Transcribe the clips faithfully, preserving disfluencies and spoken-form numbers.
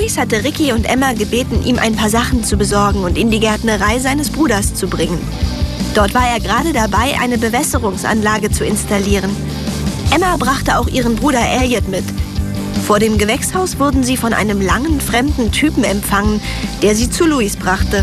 Louise hatte Ricky und Emma gebeten, ihm ein paar Sachen zu besorgen und in die Gärtnerei seines Bruders zu bringen. Dort war er gerade dabei, eine Bewässerungsanlage zu installieren. Emma brachte auch ihren Bruder Elliot mit. Vor dem Gewächshaus wurden sie von einem langen, fremden Typen empfangen, der sie zu Louise brachte.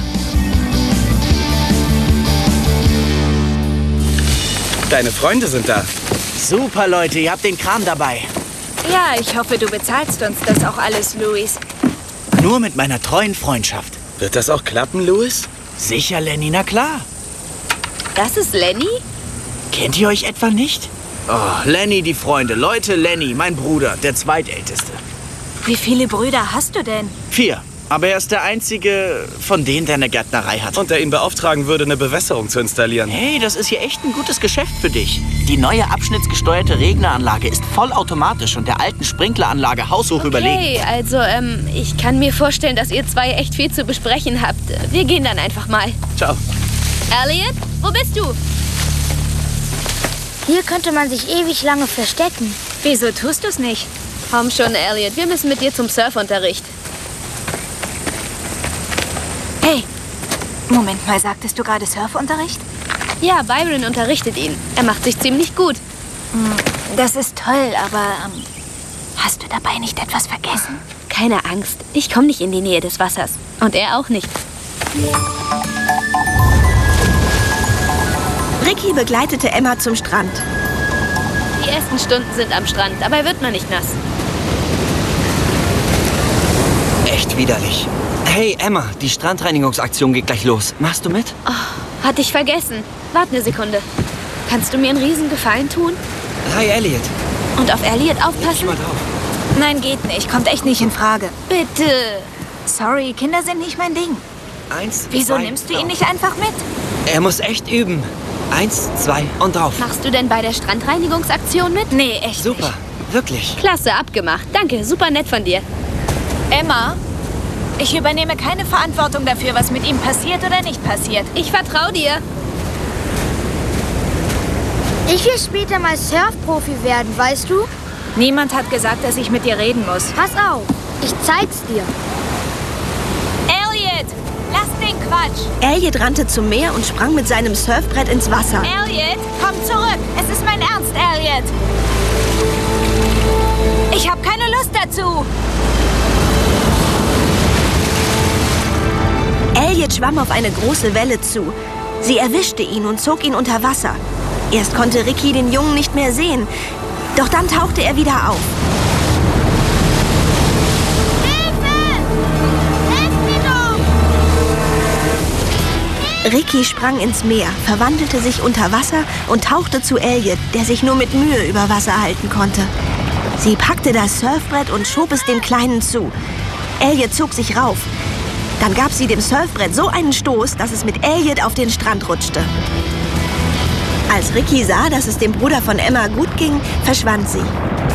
Deine Freunde sind da. Super, Leute, ihr habt den Kram dabei. Ja, ich hoffe, du bezahlst uns das auch alles, Louis. Nur mit meiner treuen Freundschaft. Wird das auch klappen, Louis? Sicher, Lenny, na klar. Das ist Lenny? Kennt ihr euch etwa nicht? Oh, Lenny, die Freunde. Leute, Lenny, mein Bruder, der Zweitälteste. Wie viele Brüder hast du denn? Vier. Aber er ist der einzige von denen, der eine Gärtnerei hat. Und der ihn beauftragen würde, eine Bewässerung zu installieren. Hey, das ist hier echt ein gutes Geschäft für dich. Die neue abschnittsgesteuerte Regneranlage ist vollautomatisch und der alten Sprinkleranlage haushoch okay, überlegen. Okay, also ähm, ich kann mir vorstellen, dass ihr zwei echt viel zu besprechen habt. Wir gehen dann einfach mal. Ciao. Elliot, wo bist du? Hier könnte man sich ewig lange verstecken. Wieso tust du es nicht? Komm schon, Elliot, wir müssen mit dir zum Surfunterricht. Hey, Moment mal, sagtest du gerade Surfunterricht? Ja, Byron unterrichtet ihn. Er macht sich ziemlich gut. Das ist toll, aber ähm, hast du dabei nicht etwas vergessen? Keine Angst, ich komme nicht in die Nähe des Wassers. Und er auch nicht. Ricky begleitete Emma zum Strand. Die ersten Stunden sind am Strand, aber er wird noch nicht nass. Echt widerlich. Hey, Emma, die Strandreinigungsaktion geht gleich los. Machst du mit? Oh, hatte ich vergessen. Warte eine Sekunde. Kannst du mir einen Riesengefallen tun? Hi, Elliot. Und auf Elliot aufpassen? Mal drauf. Nein, geht nicht. Kommt echt nicht in Frage. Bitte. Sorry, Kinder sind nicht mein Ding. Eins, Wieso zwei, nimmst du ihn drauf. nicht einfach mit? Er muss echt üben. Eins, zwei und drauf. Machst du denn bei der Strandreinigungsaktion mit? Nee, echt Super, nicht. wirklich. Klasse, abgemacht. Danke, super nett von dir. Emma, ich übernehme keine Verantwortung dafür, was mit ihm passiert oder nicht passiert. Ich vertraue dir. Ich will später mal Surfprofi werden, weißt du? Niemand hat gesagt, dass ich mit dir reden muss. Pass auf, ich zeig's dir. Elliot, lass den Quatsch. Elliot rannte zum Meer und sprang mit seinem Surfbrett ins Wasser. Elliot, komm zurück. Es ist mein Ernst, Elliot. Ich habe keine Lust dazu. Elliot schwamm auf eine große Welle zu. Sie erwischte ihn und zog ihn unter Wasser. Erst konnte Ricky den Jungen nicht mehr sehen. Doch dann tauchte er wieder auf. Hilfe! Hilf mir doch! Ricky sprang ins Meer, verwandelte sich unter Wasser und tauchte zu Elliot, der sich nur mit Mühe über Wasser halten konnte. Sie packte das Surfbrett und schob es dem Kleinen zu. Elliot zog sich rauf. Dann gab sie dem Surfbrett so einen Stoß, dass es mit Elliot auf den Strand rutschte. Als Ricky sah, dass es dem Bruder von Emma gut ging, verschwand sie.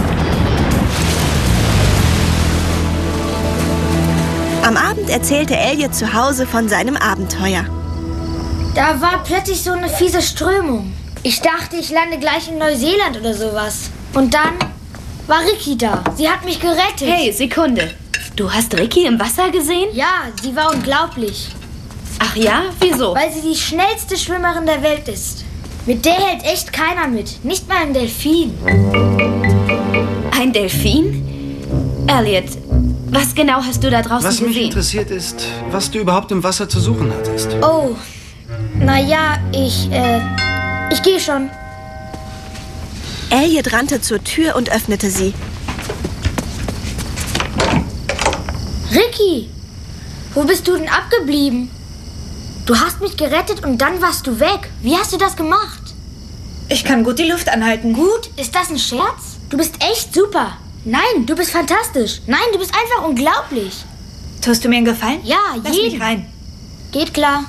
Am Abend erzählte Elliot zu Hause von seinem Abenteuer. Da war plötzlich so eine fiese Strömung. Ich dachte, ich lande gleich in Neuseeland oder sowas. Und dann war Ricky da. Sie hat mich gerettet. Hey, Sekunde. Du hast Ricky im Wasser gesehen? Ja, sie war unglaublich. Ach ja? Wieso? Weil sie die schnellste Schwimmerin der Welt ist. Mit der hält echt keiner mit. Nicht mal ein Delfin. Ein Delfin? Elliot, was genau hast du da draußen Was mich gesehen? interessiert ist, was du überhaupt im Wasser zu suchen hattest. Oh, naja, ich, äh, ich gehe schon. Elliot rannte zur Tür und öffnete sie. Ricky, wo bist du denn abgeblieben? Du hast mich gerettet und dann warst du weg. Wie hast du das gemacht? Ich kann gut die Luft anhalten. Gut? Ist das ein Scherz? Du bist echt super. Nein, du bist fantastisch. Nein, du bist einfach unglaublich. Tust du mir einen Gefallen? Ja, Lass jeden. mich rein. Geht klar.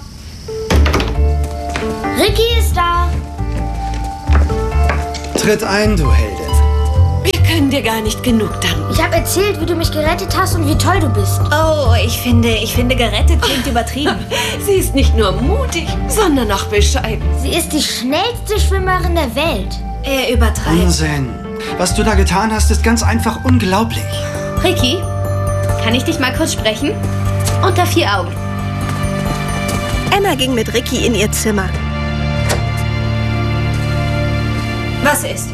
Ricky ist da. Tritt ein, du Heldin. Wir können dir gar nicht genug danken. Ich habe erzählt, wie du mich gerettet hast und wie toll du bist. Oh, ich finde, ich finde, gerettet klingt übertrieben. Sie ist nicht nur mutig, sondern auch bescheiden. Sie ist die schnellste Schwimmerin der Welt. Er übertreibt. Unsinn. Was du da getan hast, ist ganz einfach unglaublich. Ricky, kann ich dich mal kurz sprechen? Unter vier Augen. Emma ging mit Ricky in ihr Zimmer. Was ist?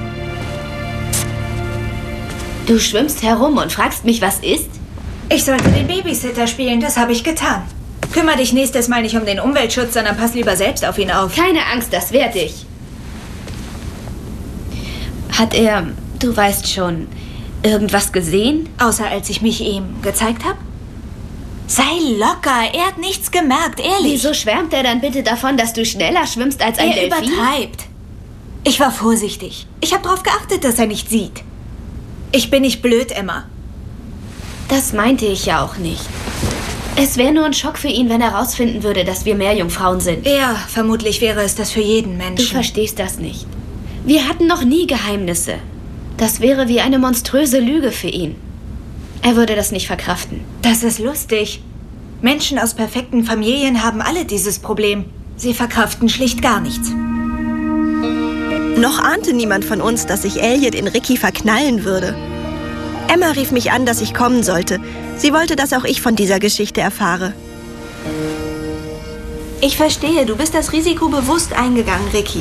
Du schwimmst herum und fragst mich, was ist? Ich sollte den Babysitter spielen, das habe ich getan. Kümmer dich nächstes Mal nicht um den Umweltschutz, sondern pass lieber selbst auf ihn auf. Keine Angst, das werd ich. Hat er, du weißt schon, irgendwas gesehen? Außer als ich mich ihm gezeigt habe? Sei locker, er hat nichts gemerkt, ehrlich. Wieso schwärmt er dann bitte davon, dass du schneller schwimmst als ein Er Delfin? übertreibt. Ich war vorsichtig. Ich habe darauf geachtet, dass er nicht sieht. Ich bin nicht blöd, Emma. Das meinte ich ja auch nicht. Es wäre nur ein Schock für ihn, wenn er rausfinden würde, dass wir Meerjungfrauen sind. Ja, vermutlich wäre es das für jeden Du Menschen. verstehst das nicht. Wir hatten noch nie Geheimnisse. Das wäre wie eine monströse Lüge für ihn. Er würde das nicht verkraften. Das ist lustig. Menschen aus perfekten Familien haben alle dieses Problem. Sie verkraften schlicht gar nichts. Noch ahnte niemand von uns, dass sich Elliot in Ricky verknallen würde. Emma rief mich an, dass ich kommen sollte. Sie wollte, dass auch ich von dieser Geschichte erfahre. Ich verstehe, du bist das Risiko bewusst eingegangen, Ricky.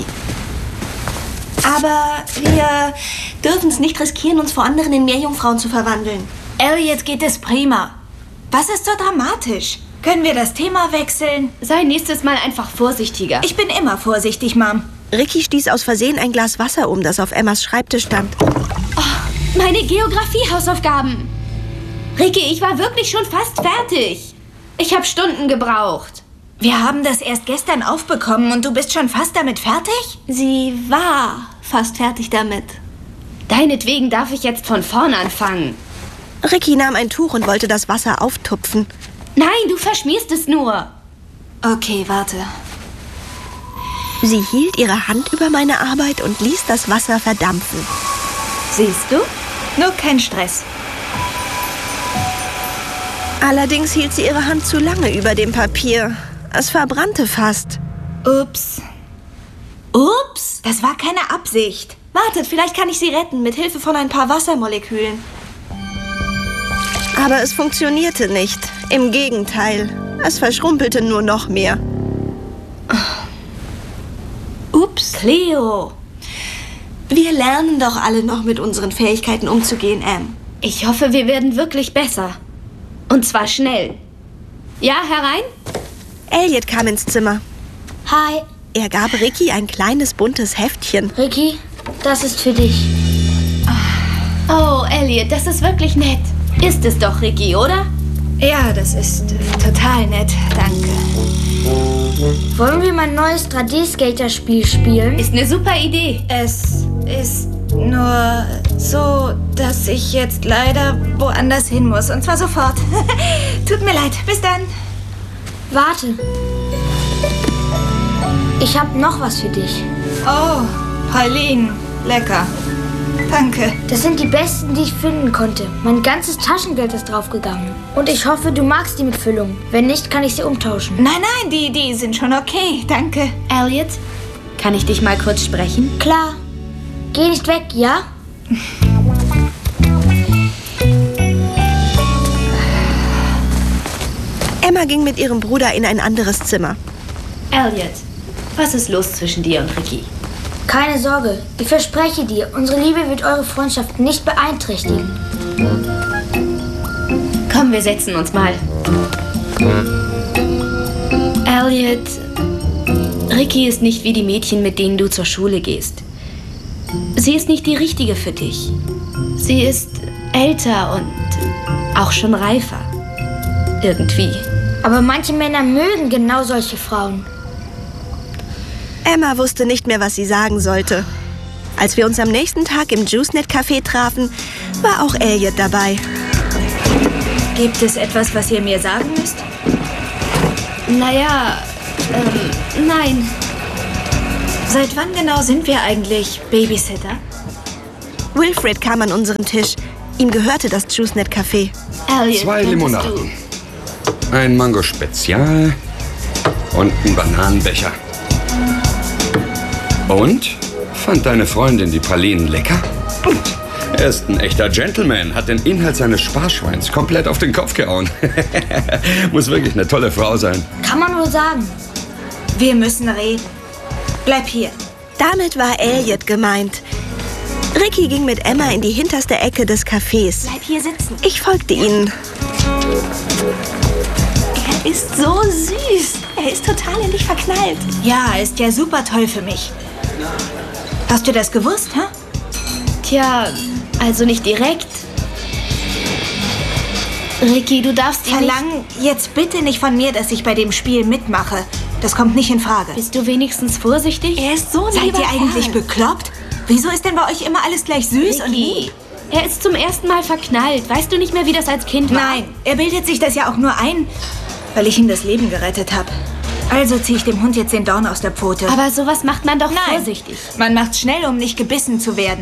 Aber wir dürfen es nicht riskieren, uns vor anderen in Meerjungfrauen zu verwandeln. Elliot geht es prima. Was ist so dramatisch? Können wir das Thema wechseln? Sei nächstes Mal einfach vorsichtiger. Ich bin immer vorsichtig, Mom. Ricky stieß aus Versehen ein Glas Wasser um, das auf Emmas Schreibtisch stand. Oh, meine Geografie-Hausaufgaben. Ricky, ich war wirklich schon fast fertig. Ich habe Stunden gebraucht. Wir haben das erst gestern aufbekommen und du bist schon fast damit fertig? Sie war fast fertig damit. Deinetwegen darf ich jetzt von vorn anfangen. Ricky nahm ein Tuch und wollte das Wasser auftupfen. Nein, du verschmierst es nur. Okay, warte. Sie hielt ihre Hand über meine Arbeit und ließ das Wasser verdampfen. Siehst du? Nur kein Stress. Allerdings hielt sie ihre Hand zu lange über dem Papier. Es verbrannte fast. Ups. Ups? Das war keine Absicht. Wartet, vielleicht kann ich sie retten, mit Hilfe von ein paar Wassermolekülen. Aber es funktionierte nicht. Im Gegenteil, es verschrumpelte nur noch mehr. Ups. Cleo. Wir lernen doch alle noch mit unseren Fähigkeiten umzugehen, Em. Ich hoffe, wir werden wirklich besser. Und zwar schnell. Ja, herein? Elliot kam ins Zimmer. Hi. Er gab Ricky ein kleines buntes Heftchen. Ricky, das ist für dich. Oh, Elliot, das ist wirklich nett. Ist es doch, Ricky, oder? Ja, das ist äh, total nett. Danke. Wollen wir mein neues drei D-Skater-Spiel spielen? Ist eine super Idee. Es ist nur so, dass ich jetzt leider woanders hin muss. Und zwar sofort. Tut mir leid. Bis dann. Warte. Ich habe noch was für dich. Oh, Pauline. Lecker. Danke. Das sind die besten, die ich finden konnte. Mein ganzes Taschengeld ist draufgegangen. Und ich hoffe, du magst die mit Füllung. Wenn nicht, kann ich sie umtauschen. Nein, nein, die, die sind schon okay. Danke. Elliot, kann ich dich mal kurz sprechen? Klar. Geh nicht weg, ja? Emma ging mit ihrem Bruder in ein anderes Zimmer. Elliot, was ist los zwischen dir und Ricky? Keine Sorge. Ich verspreche dir, unsere Liebe wird eure Freundschaft nicht beeinträchtigen. Komm, wir setzen uns mal. Elliot, Ricky ist nicht wie die Mädchen, mit denen du zur Schule gehst. Sie ist nicht die Richtige für dich. Sie ist älter und auch schon reifer. Irgendwie. Aber manche Männer mögen genau solche Frauen. Emma wusste nicht mehr, was sie sagen sollte. Als wir uns am nächsten Tag im JuiceNet-Café trafen, war auch Elliot dabei. Gibt es etwas, was ihr mir sagen müsst? Naja, ähm, nein. Seit wann genau sind wir eigentlich Babysitter? Wilfred kam an unseren Tisch. Ihm gehörte das JuiceNet-Café. Elliot, Zwei könntest Limonaden. Ein Mango Spezial und ein Bananenbecher. Und? Fand deine Freundin die Pralinen lecker? Er ist ein echter Gentleman, hat den Inhalt seines Sparschweins komplett auf den Kopf gehauen. Muss wirklich eine tolle Frau sein. Kann man nur sagen. Wir müssen reden. Bleib hier. Damit war Elliot gemeint. Ricky ging mit Emma in die hinterste Ecke des Cafés. Bleib hier sitzen. Ich folgte ihnen. Er ist so süß. Er ist total in dich verknallt. Ja, er ist ja super toll für mich. Hast du das gewusst, hä? Tja, also nicht direkt. Ricky, du darfst ihn nicht... Verlang jetzt bitte nicht von mir, dass ich bei dem Spiel mitmache. Das kommt nicht in Frage. Bist du wenigstens vorsichtig? Er ist so ein Seid ihr eigentlich Kerl. bekloppt? Wieso ist denn bei euch immer alles gleich süß Ricky, und lieb? Er ist zum ersten Mal verknallt. Weißt du nicht mehr, wie das als Kind war? Nein, er bildet sich das ja auch nur ein, weil ich ihm das Leben gerettet habe. Also ziehe ich dem Hund jetzt den Dorn aus der Pfote. Aber sowas macht man doch Nein, vorsichtig. Man macht's schnell, um nicht gebissen zu werden.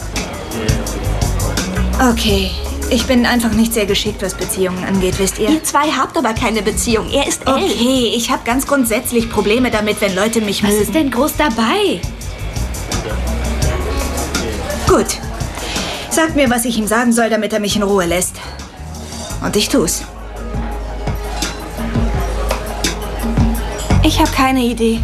Okay, ich bin einfach nicht sehr geschickt, was Beziehungen angeht, wisst ihr? Ihr zwei habt aber keine Beziehung. Er ist elf. Okay, ich habe ganz grundsätzlich Probleme damit, wenn Leute mich Was mögen. ist denn groß dabei? Gut. Sagt mir, was ich ihm sagen soll, damit er mich in Ruhe lässt. Und ich tu's. Ich habe keine Idee.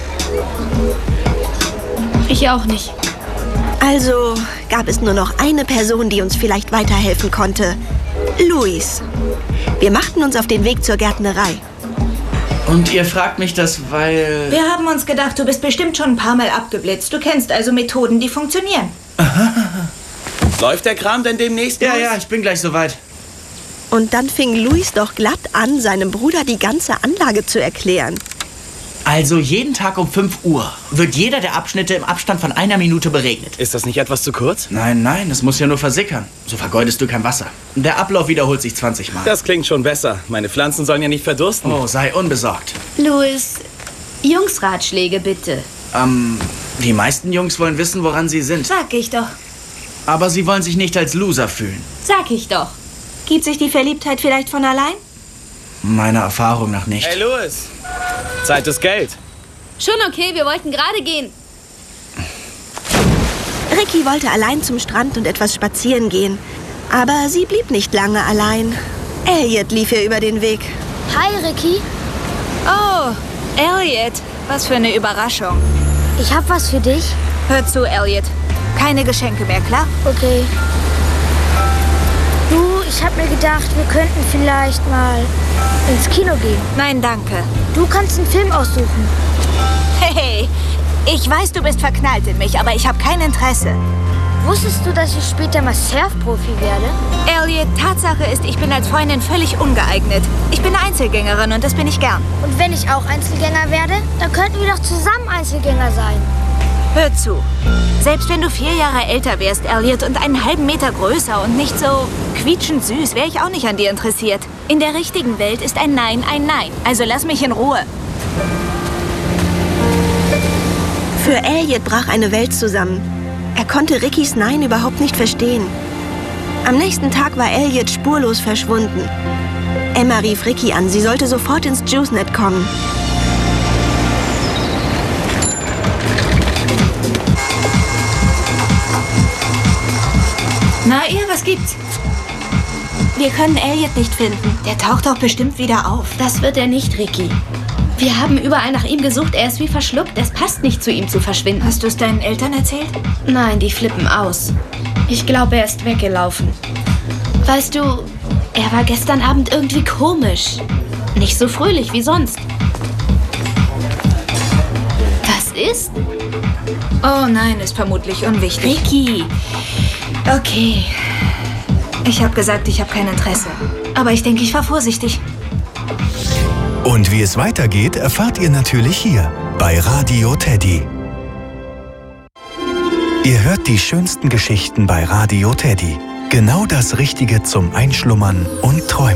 Ich auch nicht. Also gab es nur noch eine Person, die uns vielleicht weiterhelfen konnte. Luis. Wir machten uns auf den Weg zur Gärtnerei. Und ihr fragt mich das, weil... Wir haben uns gedacht, du bist bestimmt schon ein paar Mal abgeblitzt. Du kennst also Methoden, die funktionieren. Läuft der Kram denn demnächst? Ja, los? ja, ich bin gleich soweit. Und dann fing Luis doch glatt an, seinem Bruder die ganze Anlage zu erklären. Also jeden Tag um fünf Uhr wird jeder der Abschnitte im Abstand von einer Minute beregnet. Ist das nicht etwas zu kurz? Nein, nein, es muss ja nur versickern. So vergeudest du kein Wasser. Der Ablauf wiederholt sich zwanzig Mal. Das klingt schon besser. Meine Pflanzen sollen ja nicht verdursten. Oh, sei unbesorgt. Luis, Jungsratschläge bitte. Ähm, die meisten Jungs wollen wissen, woran sie sind. Sag ich doch. Aber sie wollen sich nicht als Loser fühlen. Sag ich doch. Gibt sich die Verliebtheit vielleicht von allein? Meiner Erfahrung nach nicht. Hey, Louis. Zeit ist Geld. Schon okay, wir wollten gerade gehen. Ricky wollte allein zum Strand und etwas spazieren gehen. Aber sie blieb nicht lange allein. Elliot lief ihr über den Weg. Hi, Ricky. Oh, Elliot. Was für eine Überraschung. Ich hab was für dich. Hör zu, Elliot. Keine Geschenke mehr, klar? Okay. Du, ich hab mir gedacht, wir könnten vielleicht mal ins Kino gehen. Nein, danke. Du kannst einen Film aussuchen. Hey, ich weiß, du bist verknallt in mich, aber ich habe kein Interesse. Wusstest du, dass ich später mal Surfprofi werde? Elliot, Tatsache ist, ich bin als Freundin völlig ungeeignet. Ich bin Einzelgängerin und das bin ich gern. Und wenn ich auch Einzelgänger werde, dann könnten wir doch zusammen Einzelgänger sein. Hör zu. Selbst wenn du vier Jahre älter wärst, Elliot, und einen halben Meter größer und nicht so quietschend süß, wäre ich auch nicht an dir interessiert. In der richtigen Welt ist ein Nein ein Nein. Also lass mich in Ruhe. Für Elliot brach eine Welt zusammen. Er konnte Rickys Nein überhaupt nicht verstehen. Am nächsten Tag war Elliot spurlos verschwunden. Emma rief Ricky an, sie sollte sofort ins JuiceNet kommen. Na, ihr, was gibt's? Wir können Elliot nicht finden. Der taucht doch bestimmt wieder auf. Das wird er nicht, Ricky. Wir haben überall nach ihm gesucht. Er ist wie verschluckt. Es passt nicht zu ihm zu verschwinden. Hast du es deinen Eltern erzählt? Nein, die flippen aus. Ich glaube, er ist weggelaufen. Weißt du, er war gestern Abend irgendwie komisch. Nicht so fröhlich wie sonst. Was ist? Oh nein, ist vermutlich unwichtig. Ricky. Okay. Ich habe gesagt, ich habe kein Interesse. Aber ich denke, ich war vorsichtig. Und wie es weitergeht, erfahrt ihr natürlich hier bei Radio Teddy. Ihr hört die schönsten Geschichten bei Radio Teddy. Genau das Richtige zum Einschlummern und Träumen.